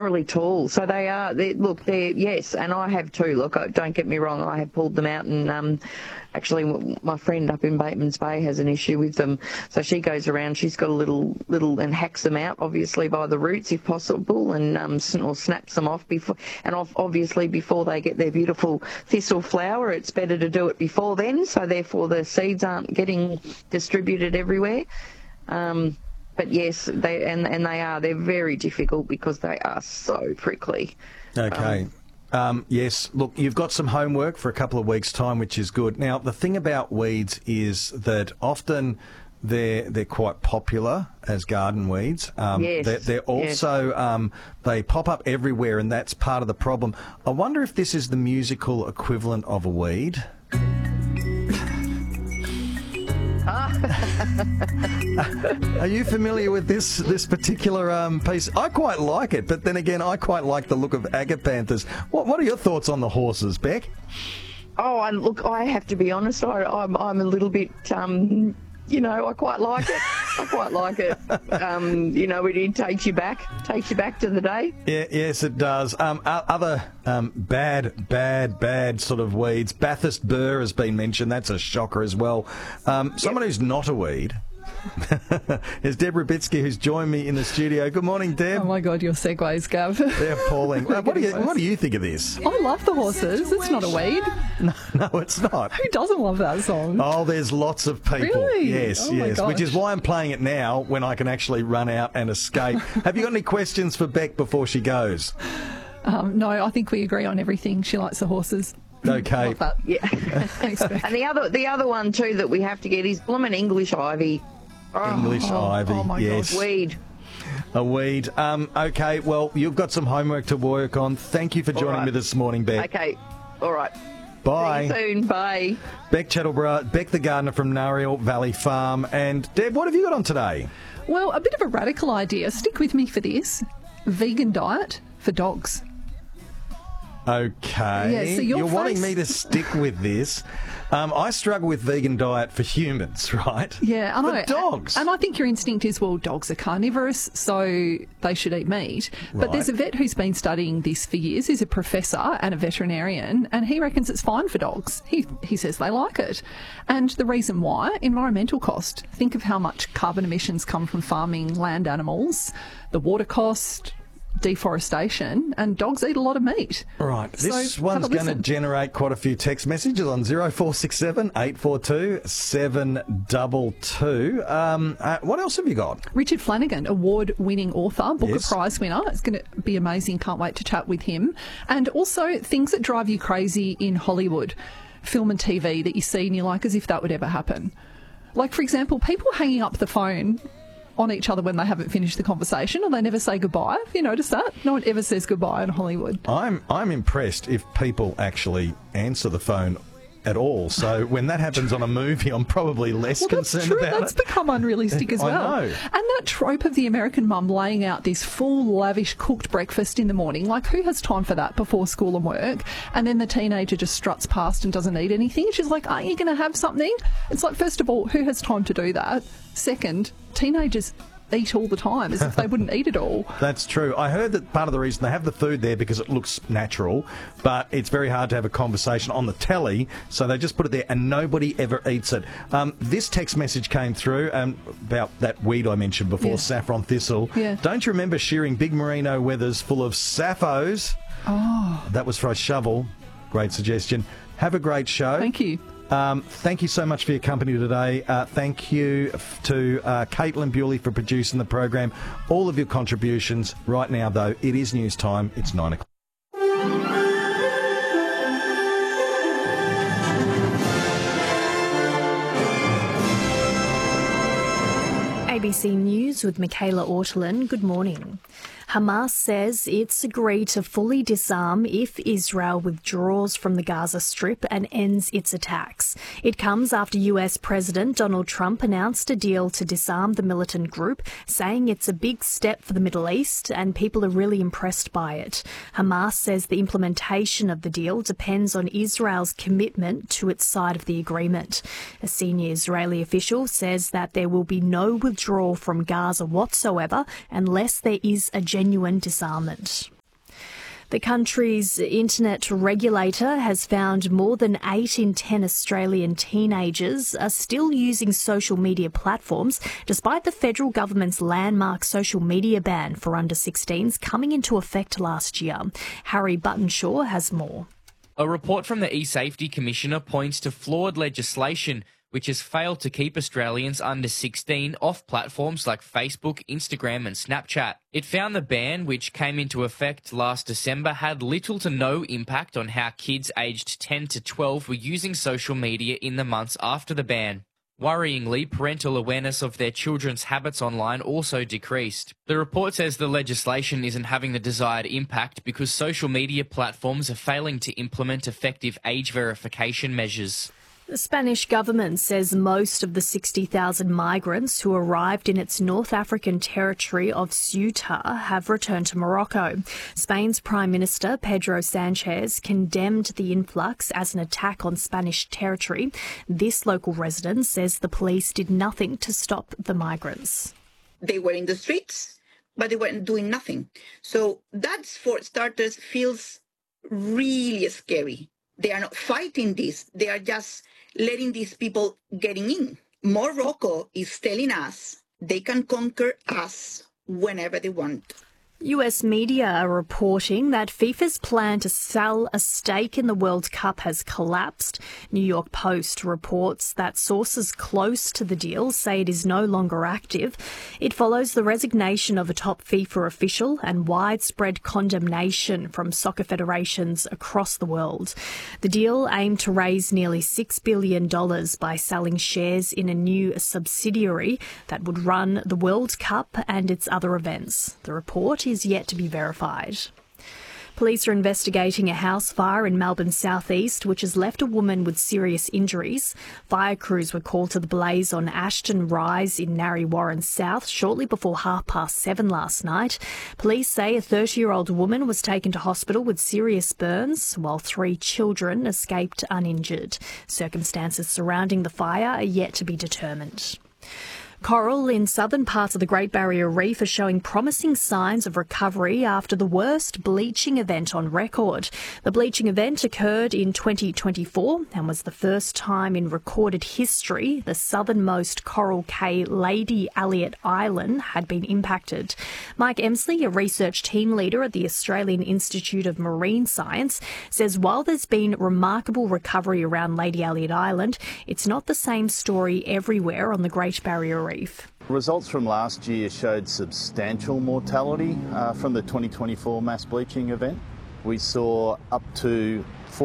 really tall. So yes, and I have too. Look, don't get me wrong, I have pulled them out, and actually my friend up in Bateman's Bay has an issue with them. So she goes around, she's got a little and hacks them out, obviously by the roots if possible, and or snaps them off before, and obviously before they get their beautiful thistle flower, it's better to do it before then, so therefore the seeds aren't getting distributed everywhere. But yes, they're very difficult because they are so prickly. Okay. Yes, look, you've got some homework for a couple of weeks' time, which is good. Now, the thing about weeds is that often they're quite popular as garden weeds. Yes. They're also, they pop up everywhere, and that's part of the problem. I wonder if this is the musical equivalent of a weed. Are you familiar with this particular piece? I quite like it, but then again, I quite like the look of agapanthus. What are your thoughts on the horses, Beck? Oh, and look, I have to be honest. I'm a little bit. I quite like it. I quite like it. It takes you back to the day. Yeah, yes, it does. Other bad sort of weeds. Bathurst burr has been mentioned. That's a shocker as well. Someone who's not a weed is Deb Rubitsky, who's joined me in the studio. Good morning, Deb. Oh my God, your segues, Gav. They're appalling. What do you think of this? I love the horses. It's not a weed. No, it's not. Who doesn't love that song? Oh, there's lots of people. Really? Yes, oh my yes. gosh. Which is why I'm playing it now when I can actually run out and escape. Have you got any questions for Beck before she goes? No, I think we agree on everything. She likes the horses. Okay. Love that. Yeah. Thanks, Beck. And the other one too that we have to get is blooming English ivy. English ivy, oh my yes. God. Weed. A weed. Okay, well, you've got some homework to work on. Thank you for joining me this morning, Beck. Okay, all right. Bye. See you soon. Bye. Beck Chattleborough, Beck the gardener from Nariel Valley Farm. And Deb, what have you got on today? Well, a bit of a radical idea. Stick with me for this. Vegan diet for dogs. Okay. Yeah, so you're wanting me to stick with this. I struggle with vegan diet for humans, right? Yeah, I know. For dogs. And I think your instinct is, well, dogs are carnivorous, so they should eat meat. Right. But there's a vet who's been studying this for years. He's a professor and a veterinarian, and he reckons it's fine for dogs. He says they like it. And the reason why? Environmental cost. Think of how much carbon emissions come from farming land animals, the water cost, deforestation, and dogs eat a lot of meat. Right. This So, one's have a going to listen. generate quite a few text messages on 0467 842 722. What else have you got? Richard Flanagan, award-winning author, Booker Yes. Prize winner. It's going to be amazing. Can't wait to chat with him. And also things that drive you crazy in Hollywood, film and TV that you see and you're like, as if that would ever happen. Like, for example, people hanging up the phone on each other when they haven't finished the conversation, or they never say goodbye. Have you noticed that? No one ever says goodbye in Hollywood. I'm impressed if people actually answer the phone at all. So when that happens on a movie, I'm probably less concerned true. about That's it. become unrealistic as I well. know. And that trope of the American mum laying out this full, lavish, cooked breakfast in the morning, like who has time for that before school and work? And then the teenager just struts past and doesn't eat anything. She's like, aren't you going to have something? It's like, first of all, who has time to do that? Second, teenagers eat all the time as if they wouldn't eat it all. That's true. I heard that part of the reason they have the food there because it looks natural, but it's very hard to have a conversation on the telly, so they just put it there and nobody ever eats it. This text message came through about that weed I mentioned before, Yeah. saffron thistle. Yeah. Don't you remember shearing big merino wethers full of sappos? Oh, That was for a shovel. Great suggestion. Have a great show. thank you. Thank you so much for your company today. Thank you to Caitlin Bewley for producing the program. All of your contributions. Right now, though, it is news time. It's 9 o'clock. ABC News with Michaela Ortolin. Good morning. Hamas says it's agreed to fully disarm if Israel withdraws from the Gaza Strip and ends its attacks. It comes after US President Donald Trump announced a deal to disarm the militant group, saying it's a big step for the Middle East and people are really impressed by it. Hamas says the implementation of the deal depends on Israel's commitment to its side of the agreement. A senior Israeli official says that there will be no withdrawal from Gaza whatsoever unless there is a genuine disarmament. The country's internet regulator has found more than 8 in 10 Australian teenagers are still using social media platforms, despite the federal government's landmark social media ban for under 16s coming into effect last year. Harry Buttonshaw has more. A report from the eSafety Commissioner points to flawed legislation which has failed to keep Australians under 16 off platforms like Facebook, Instagram and Snapchat. It found the ban, which came into effect last December, had little to no impact on how kids aged 10 to 12 were using social media in the months after the ban. Worryingly, parental awareness of their children's habits online also decreased. The report says the legislation isn't having the desired impact because social media platforms are failing to implement effective age verification measures. The Spanish government says most of the 60,000 migrants who arrived in its North African territory of Ceuta have returned to Morocco. Spain's Prime Minister Pedro Sanchez condemned the influx as an attack on Spanish territory. This local resident says the police did nothing to stop the migrants. They were in the streets, but they weren't doing nothing. So that, for starters, feels really scary. They are not fighting this. They are just letting these people getting in. Morocco is telling us they can conquer us whenever they want. US media are reporting that FIFA's plan to sell a stake in the World Cup has collapsed. New York Post reports that sources close to the deal say it is no longer active. It follows the resignation of a top FIFA official and widespread condemnation from soccer federations across the world. The deal aimed to raise nearly $6 billion by selling shares in a new subsidiary that would run the World Cup and its other events. The report is yet to be verified. Police are investigating a house fire in Melbourne's southeast, which has left a woman with serious injuries. Fire crews were called to the blaze on Ashton Rise in Narre Warren South shortly before 7:30 last night. Police say a 30-year-old woman was taken to hospital with serious burns, while 3 children escaped uninjured. Circumstances surrounding the fire are yet to be determined. Coral in southern parts of the Great Barrier Reef are showing promising signs of recovery after the worst bleaching event on record. The bleaching event occurred in 2024 and was the first time in recorded history the southernmost Coral Cay Lady Elliot Island had been impacted. Mike Emsley, a research team leader at the Australian Institute of Marine Science, says while there's been remarkable recovery around Lady Elliot Island, it's not the same story everywhere on the Great Barrier Reef. Results from last year showed substantial mortality from the 2024 mass bleaching event. We saw up to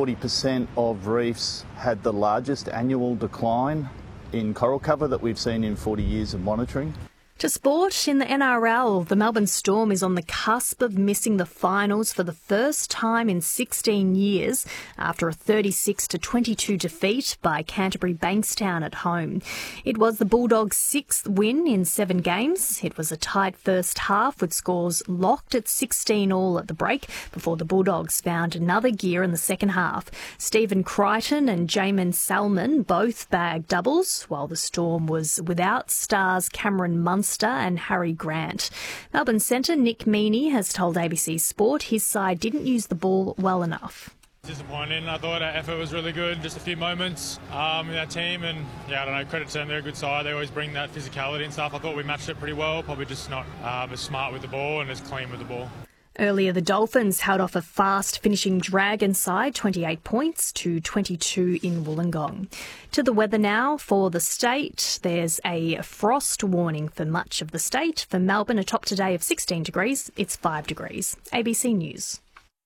40% of reefs had the largest annual decline in coral cover that we've seen in 40 years of monitoring. To sport, in the NRL, the Melbourne Storm is on the cusp of missing the finals for the first time in 16 years after a 36-22 defeat by Canterbury Bankstown at home. It was the Bulldogs' 6th win in 7 games. It was a tight first half with scores locked at 16-all at the break before the Bulldogs found another gear in the second half. Stephen Crichton and Jamin Salmon both bagged doubles, while the Storm was without stars Cameron Munster and Harry Grant. Melbourne centre Nick Meaney has told ABC Sport his side didn't use the ball well enough. Disappointing. I thought our effort was really good, just a few moments in our team, and I don't know, credit to them, they're a good side. They always bring that physicality and stuff. I thought we matched it pretty well, probably just not as smart with the ball and as clean with the ball. Earlier, the Dolphins held off a fast-finishing Dragon side, 28 points to 22 in Wollongong. To the weather now for the state. There's a frost warning for much of the state. For Melbourne, a top today of 16 degrees. It's 5 degrees. ABC News.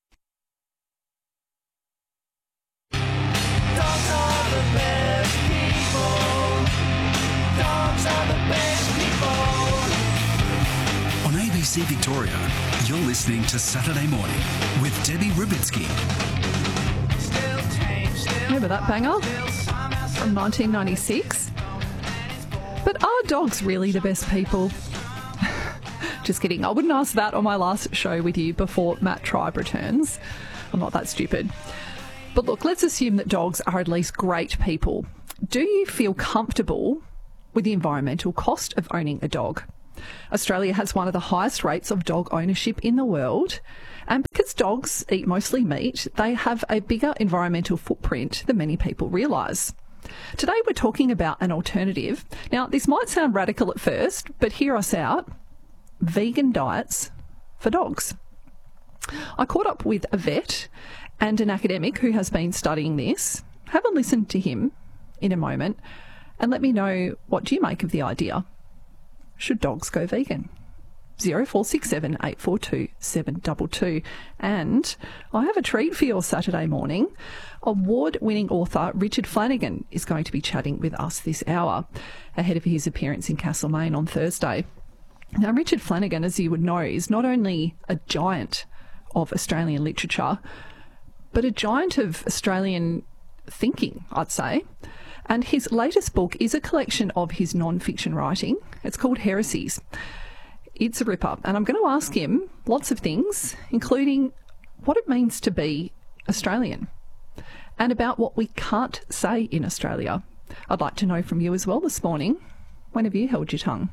Dogs are the best people. Dogs are the best people. On ABC Victoria, you're listening to Saturday Morning with Debbie Rubitsky. Remember that banger from 1996? But are dogs really the best people? Just kidding. I wouldn't ask that on my last show with you before Matt Tribe returns. I'm not that stupid. But look, let's assume that dogs are at least great people. Do you feel comfortable with the environmental cost of owning a dog? Australia has one of the highest rates of dog ownership in the world. And because as dogs eat mostly meat, they have a bigger environmental footprint than many people realise. Today we're talking about an alternative. Now, this might sound radical at first, but hear us out. Vegan diets for dogs. I caught up with a vet and an academic who has been studying this. Have a listen to him in a moment and let me know, what do you make of the idea? Should dogs go vegan? 0467 842 722. And I have a treat for your Saturday morning. Award-winning author Richard Flanagan is going to be chatting with us this hour ahead of his appearance in Castlemaine on Thursday. Now, Richard Flanagan, as you would know, is not only a giant of Australian literature, but a giant of Australian thinking, I'd say. And his latest book is a collection of his non-fiction writing. It's called Heresies. It's a ripper, and I'm going to ask him lots of things, including what it means to be Australian and about what we can't say in Australia. I'd like to know from you as well this morning. When have you held your tongue?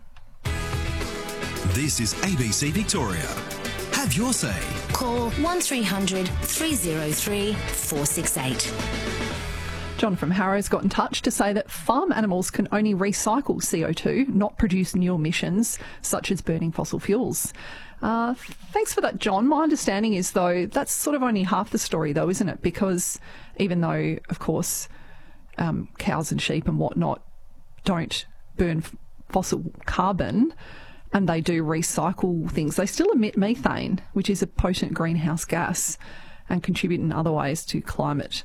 This is ABC Victoria. Have your say. Call 1300 303 468. John from Harrow's got in touch to say that farm animals can only recycle CO2, not produce new emissions, such as burning fossil fuels. Thanks for that, John. My understanding is, though, that's sort of only half the story, though, isn't it? Because even though, of course, cows and sheep and whatnot don't burn fossil carbon and they do recycle things, they still emit methane, which is a potent greenhouse gas, and contribute in other ways to climate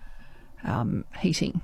heating.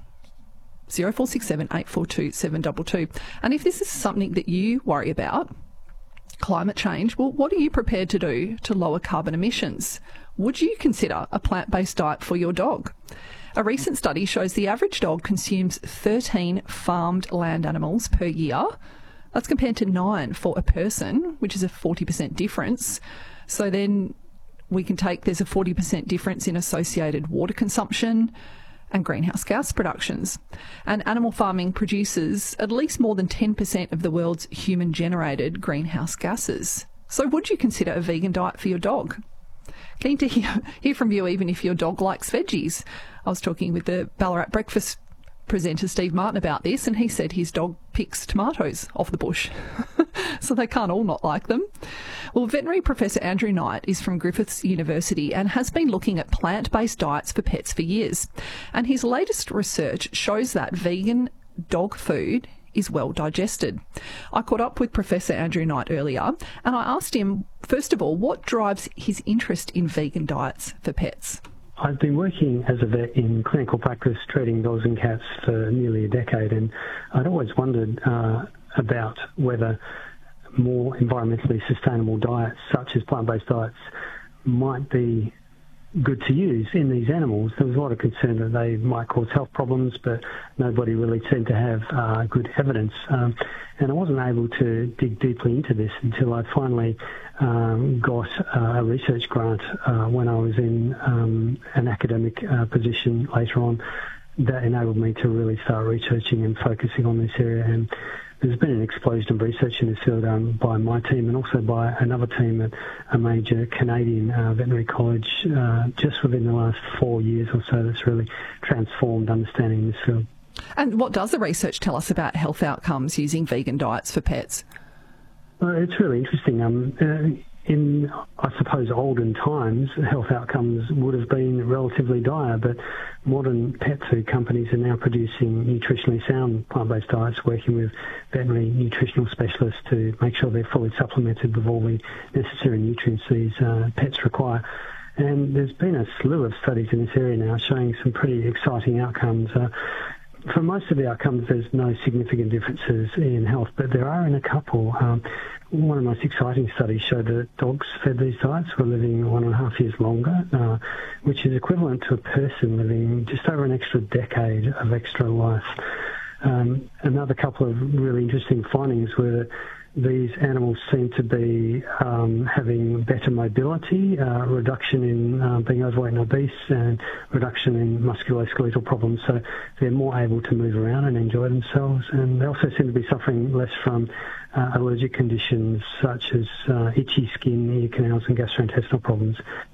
0467 842 722. And if this is something that you worry about, climate change, well, what are you prepared to do to lower carbon emissions? Would you consider a plant-based diet for your dog? A recent study shows the average dog consumes 13 farmed land animals per year. That's compared to 9 for a person, which is a 40% difference. So then we can take, there's a 40% difference in associated water consumption and greenhouse gas productions. And animal farming produces at least more than 10% of the world's human-generated greenhouse gases. So would you consider a vegan diet for your dog? Keen to hear from you, even if your dog likes veggies. I was talking with the Ballarat Breakfast presenter Steve Martin about this, and he said his dog picks tomatoes off the bush. So they can't all not like them. Well, veterinary Professor Andrew Knight is from Griffiths University and has been looking at plant-based diets for pets for years. And his latest research shows that vegan dog food is well digested. I caught up with Professor Andrew Knight earlier and I asked him, first of all, what drives his interest in vegan diets for pets? I've been working as a vet in clinical practice treating dogs and cats for nearly a decade, and I'd always wondered about whether more environmentally sustainable diets, such as plant-based diets, might be good to use in these animals. There was a lot of concern that they might cause health problems, but nobody really seemed to have good evidence. And I wasn't able to dig deeply into this until I finally got a research grant when I was in an academic position later on. That enabled me to really start researching and focusing on this area. And there's been an explosion of research in this field by my team and also by another team at a major Canadian veterinary college just within the last 4 years or so that's really transformed understanding in this field. And what does the research tell us about health outcomes using vegan diets for pets? Well, it's really interesting. In, I suppose, olden times, health outcomes would have been relatively dire, but modern pet food companies are now producing nutritionally sound plant-based diets, working with veterinary nutritional specialists to make sure they're fully supplemented with all the necessary nutrients these pets require. And there's been a slew of studies in this area now showing some pretty exciting outcomes. For most of the outcomes, there's no significant differences in health, but there are in a couple. One of the most exciting studies showed that dogs fed these diets were living 1.5 years longer, which is equivalent to a person living just over an extra decade of extra life. Another couple of really interesting findings were that these animals seem to be having better mobility, reduction in being overweight and obese, and reduction in musculoskeletal problems. So they're more able to move around and enjoy themselves. And they also seem to be suffering less from allergic conditions such as itchy skin, ear canals, and gastrointestinal problems.